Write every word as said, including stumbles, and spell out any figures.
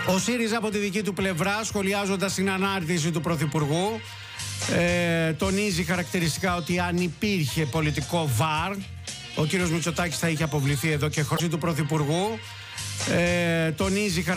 Ο ΣΥΡΙΖΑ από τη δική του πλευρά, σχολιάζοντας την ανάρτηση του Πρωθυπουργού, ε, τονίζει χαρακτηριστικά ότι αν υπήρχε πολιτικό βαρ, ο κύριος Μητσοτάκης θα είχε αποβληθεί εδώ και χρόνια του Πρωθυπουργού. Ε, τονίζει